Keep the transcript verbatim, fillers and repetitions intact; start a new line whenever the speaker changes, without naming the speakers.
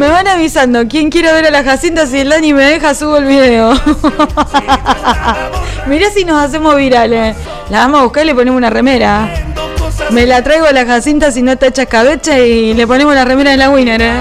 me van avisando quién quiere ver a la Jacinta. Si el Dani me deja, subo el video. Mirá si nos hacemos virales. La vamos a buscar y le ponemos una remera. Me la traigo a la Jacinta si no está hecha escabeche y le ponemos la remera de la Winner, ¿eh?